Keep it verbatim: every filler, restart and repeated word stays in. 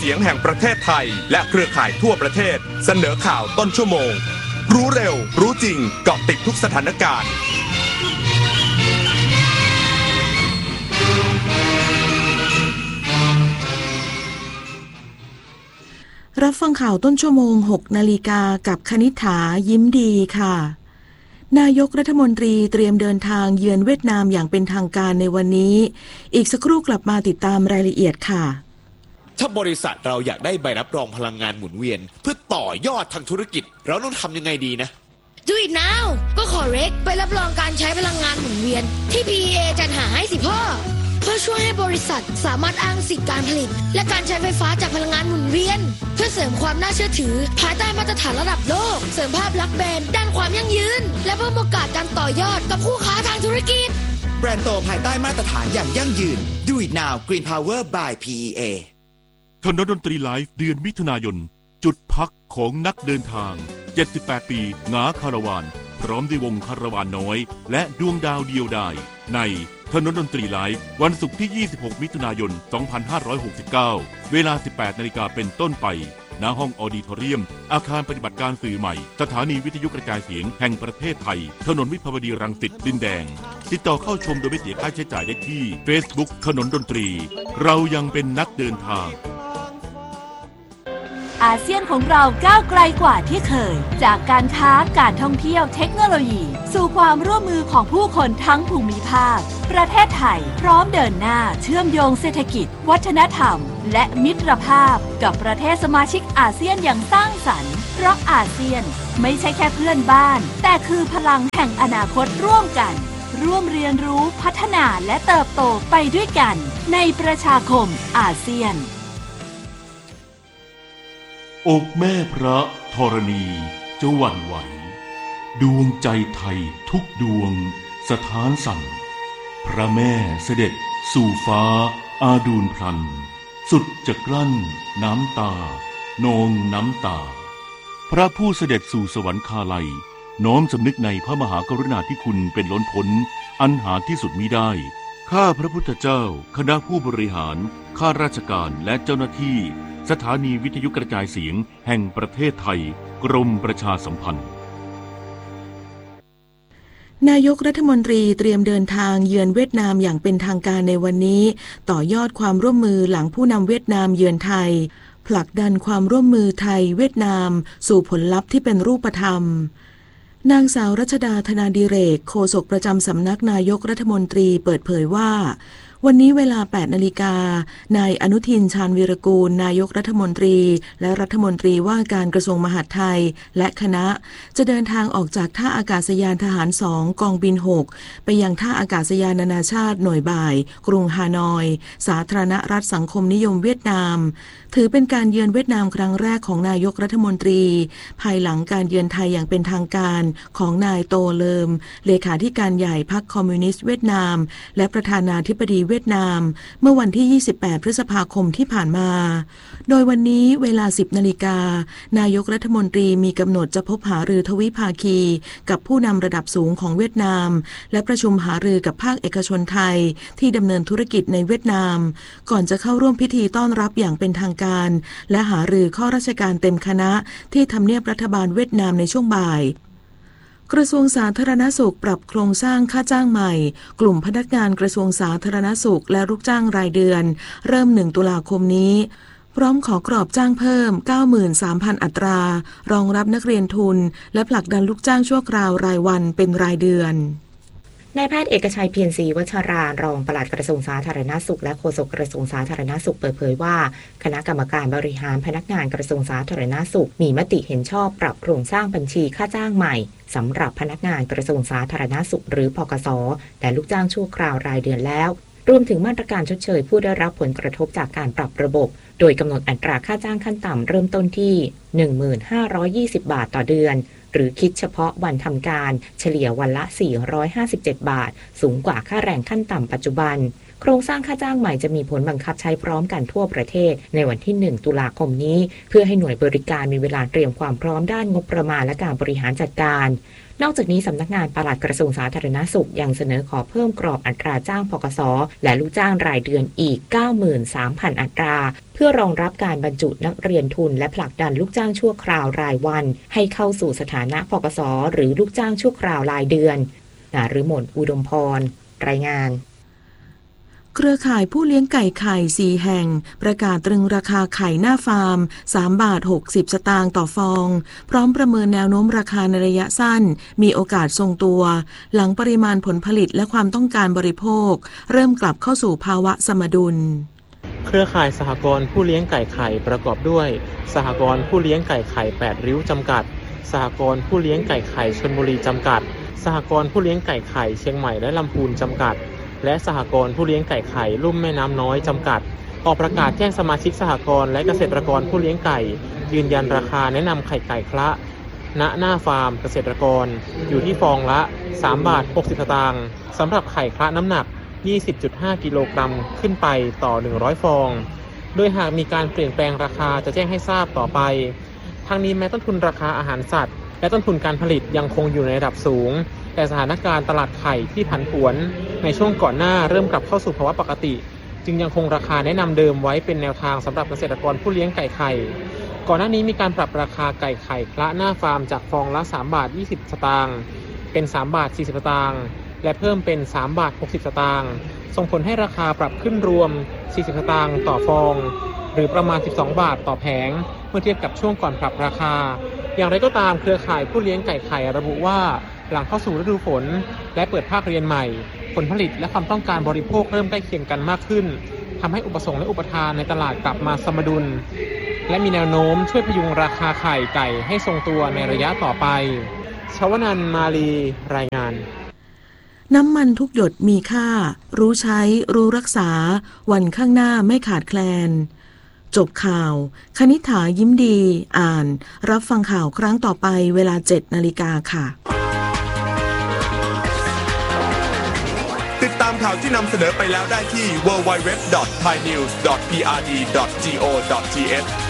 เสียงแห่งประเทศไทยและเครือข่ายทั่วประเทศเสนอข่าวต้นชั่วโมงรู้เร็วรู้จริงเกาะติดทุกสถานการณ์รับฟังข่าวต้นชั่วโมง หกนาฬิกากับคณิษฐายิ้มดีค่ะนายกรัฐมนตรีเตรียมเดินทางเยือนเวียดนามอย่างเป็นทางการในวันนี้อีกสักครู่กลับมาติดตามรายละเอียดค่ะถ้าบริษัทเราอยากได้ใบรับรองพลังงานหมุนเวียนเพื่อต่อยอดทางธุรกิจเราต้องทำยังไงดีนะ Do it now ก็ขอเร็กไปรับรองการใช้พลังงานหมุนเวียนที่ พี อี เอ จัดหาให้สิพ่อเพื่อช่วยให้บริษัทสามารถอ้างสิทธิการผลิตและการใช้ไฟฟ้าจากพลังงานหมุนเวียนเพื่อเสริมความน่าเชื่อถือภายใต้มาตรฐานระดับโลกเสริมภาพลักษณ์แบรนด์ด้านความยั่งยืนและเพิ่มโอกาสการต่อยอดกับคู่ค้าทางธุรกิจแบรนด์โตภายใต้มาตรฐานอย่างยั่งยืน Do it now Green Power by พี อี เอถนนดนตรีไลฟ์เดือนมิถุนายนจุดพักของนักเดินทางเจ็ดสิบแปดปีงาคาราวานพร้อมด้วยวงคาราวานน้อยและดวงดาวเดียวดายในถนนดนตรีไลฟ์วันศุกร์ที่ยี่สิบหกมิถุนายนสองพันห้าร้อยหกสิบเก้าเวลา สิบแปดนาฬิกาเป็นต้นไปณห้องออดิทอเรียมอาคารปฏิบัติการสื่อใหม่สถานีวิทยุกระจายเสียงแห่งประเทศไทยถนนวิภาวดีรังสิตดินแดงติดต่อเข้าชมโดยไม่เสียค่าใช้จ่ายได้ที่ Facebook ถนนดนตรีเรายังเป็นนักเดินทางอาเซียนของเราก้าวไกลกว่าที่เคยจากการค้าการท่องเที่ยวเทคโนโลยีสู่ความร่วมมือของผู้คนทั้งภูมิภาคประเทศไทยพร้อมเดินหน้าเชื่อมโยงเศรษฐกิจวัฒนธรรมและมิตรภาพกับประเทศสมาชิกอาเซียนอย่างสร้างสรรค์เพราะอาเซียนไม่ใช่แค่เพื่อนบ้านแต่คือพลังแห่งอนาคตร่วมกันร่วมเรียนรู้พัฒนาและเติบโตไปด้วยกันในประชาคมอาเซียนอกแม่พระธรณีจะหวั่นไหวดวงใจไทยทุกดวงสถานสั่นพระแม่เสด็จสู่ฟ้าอาดูลพลันสุดจะกลั้นน้ำตานองน้ำตาพระผู้เสด็จสู่สวรรคาลัยน้อมสำนึกในพระมหากรุณาธิคุณเป็นล้นพ้นอันหาที่สุดมิได้ข้าพระพุทธเจ้าคณะผู้บริหารข้าราชการและเจ้าหน้าที่สถานีวิทยุกระจายเสียงแห่งประเทศไทยกรมประชาสัมพันธ์นายกรัฐมนตรีเตรียมเดินทางเยือนเวียดนามอย่างเป็นทางการในวันนี้ต่อยอดความร่วมมือหลังผู้นำเวียดนามเยือนไทยผลักดันความร่วมมือไทยเวียดนามสู่ผลลัพธ์ที่เป็นรูปธรรมนางสาวรัชดาธนาดิเรกโฆษกประจำสำนักนายกรัฐมนตรีเปิดเผยว่าวันนี้เวลา แปดนาฬิกานายอนุทินชาญวีรกูลนายกรัฐมนตรีและรัฐมนตรีว่าการกระทรวงมหาดไทยและคณะจะเดินทางออกจากท่าอากาศยานทหารสองกองบินหกไปยังท่าอากาศยานนานาชาติหน่วยบ่ายกรุงฮานอยสาธารณรัฐสังคมนิยมเวียดนามถือเป็นการเยือนเวียดนามครั้งแรกของนายกรัฐมนตรีภายหลังการเยือนไทยอย่างเป็นทางการของนายโตเลิมเลขาธิการใหญ่พรรคคอมมิวนิสต์เวียดนามและประธานาธิบดีเวียดนามเมื่อวันที่ยี่สิบแปดพฤษภาคมที่ผ่านมาโดยวันนี้เวลา สิบนาฬิกานายกรัฐมนตรีมีกำหนดจะพบหารือทวิภาคีกับผู้นำระดับสูงของเวียดนามและประชุมหารือกับภาคเอกชนไทยที่ดำเนินธุรกิจในเวียดนามก่อนจะเข้าร่วมพิธีต้อนรับอย่างเป็นทางการและหารือข้อราชการเต็มคณะที่ทำเนียบรัฐบาลเวียดนามในช่วงบ่ายกระทรวงสาธารณสุขปรับโครงสร้างค่าจ้างใหม่กลุ่มพนักงานกระทรวงสาธารณสุขและลูกจ้างรายเดือนเริ่มหนึ่งตุลาคมนี้พร้อมขอกรอบจ้างเพิ่ม เก้าหมื่นสามพัน อัตรารองรับนักเรียนทุนและผลักดันลูกจ้างชั่วคราวรายวันเป็นรายเดือนนายแพทย์เอกชัยเพียรศรีวัชรารองปลัดกระทรวงสาธารณสุขและโฆษกกระทรวงสาธารณสุขเปิดเผยว่าคณะกรรมการบริหารพนักงานกระทรวงสาธารณสุขมีมติเห็นชอบปรับโครงสร้างบัญชีค่าจ้างใหม่สำหรับพนักงานกระทรวงสาธารณสุขหรือพกส.และลูกจ้างชั่วคราวรายเดือนแล้วรวมถึงมาตรการชดเชยผู้ได้รับผลกระทบจากการปรับระบบโดยกำหนดอัตราค่าจ้างขั้นต่ำเริ่มต้นที่ หนึ่งพันห้าร้อยยี่สิบ บาทต่อเดือนหรือคิดเฉพาะวันทำการเฉลี่ยวันละสี่ร้อยห้าสิบเจ็ดบาทสูงกว่าค่าแรงขั้นต่ำปัจจุบันโครงสร้างค่าจ้างใหม่จะมีผลบังคับใช้พร้อมกันทั่วประเทศในวันที่หนึ่งตุลาคมนี้เพื่อให้หน่วยบริการมีเวลาเตรียมความพร้อมด้านงบประมาณและการบริหารจัดการนอกจากนี้สำนักงานปลัดกระทรวงสาธารณสุขยังเสนอขอเพิ่มกรอบอัตราจ้างพกส.และลูกจ้างรายเดือนอีก เก้าหมื่นสามพัน อัตราเพื่อรองรับการบรรจุนักเรียนทุนและผลักดันลูกจ้างชั่วคราวรายวันให้เข้าสู่สถานะพกส.หรือลูกจ้างชั่วคราวรายเดือนณฤมลอุดมพรรายงานเครือข่ายผู้เลี้ยงไก่ไข่สี่แห่งประกาศตรึงราคาไข่หน้าฟาร์มสามบาทหกสิบสตางค์ต่อฟองพร้อมประเมินแนวโน้มราคาในระยะสั้นมีโอกาสทรงตัวหลังปริมาณผลผลิตและความต้องการบริโภคเริ่มกลับเข้าสู่ภาวะสมดุลเครือข่ายสหกรณ์ผู้เลี้ยงไก่ไข่ประกอบด้วยสหกรณ์ผู้เลี้ยงไก่ไข่แปดริ้วจำกัดสหกรณ์ผู้เลี้ยงไก่ไข่ชลบุรีจำกัดสหกรณ์ผู้เลี้ยงไก่ไข่เชียงใหม่และลำพูนจำกัดและสหกรณ์ผู้เลี้ยงไก่ไข่ลุ่มแม่น้ำน้อยจำกัดออกประกาศแจ้งสมาชิกสหกรณ์และเกษตรกรผู้เลี้ยงไก่ยืนยันราคาแนะนำไข่ไก่คละณหน้าฟาร์มเกษตรกรอยู่ที่ฟองละสามบาทหกสิบสตางค์สำหรับไข่คละน้ำหนัก ยี่สิบจุดห้า กิโลกรัมขึ้นไปต่อหนึ่งร้อยฟองโดยหากมีการเปลี่ยนแปลงราคาจะแจ้งให้ทราบต่อไปทั้งนี้แม้ต้นทุนราคาอาหารสัตว์และต้นทุนการผลิตยังคงอยู่ในระดับสูงแต่สถานการณ์ตลาดไข่ที่ผันผวนในช่วงก่อนหน้าเริ่มกลับเข้าสู่ภาวะปกติจึงยังคงราคาแนะนำเดิมไว้เป็นแนวทางสำหรับเกษตรกรผู้เลี้ยงไก่ไข่ก่อนหน้านี้มีการปรับราคาไก่ไข่คละหน้าฟาร์มจากฟองละสามบาทยี่สิบสตางค์เป็นสามบาทสี่สิบสตางค์และเพิ่มเป็นสามบาทหกสิบสตางค์ส่งผลให้ราคาปรับขึ้นรวมสี่สิบสตางค์ต่อฟองหรือประมาณสิบสองบาทต่อแผงเมื่อเทียบกับช่วงก่อนปรับราคาอย่างไรก็ตามเครือข่ายผู้เลี้ยงไก่ไข่ระบุว่าหลังเข้าสู่ฤดูฝนและเปิดภาคเรียนใหม่ผลผลิตและความต้องการบริโภคเริ่มใกล้เคียงกันมากขึ้นทำให้อุปสงค์และอุปทานในตลาดกลับมาสมดุลและมีแนวโน้มช่วยพยุงราคาไข่ไก่ให้ทรงตัวในระยะต่อไปชวนันท์มาลีรายงานน้ำมันทุกหยดมีค่ารู้ใช้รู้รักษาวันข้างหน้าไม่ขาดแคลนจบข่าวคณิษฐายิ้มดีอ่านรับฟังข่าวครั้งต่อไปเวลา เจ็ดนาฬิกาค่ะติดตามข่าวที่นำเสนอไปแล้วได้ที่ ดับเบิลยู ดับเบิลยู ดับเบิลยู ดอท ไทยนิวส์ ดอท พี อาร์ ดี ดอท จี โอ ดอท ที เอช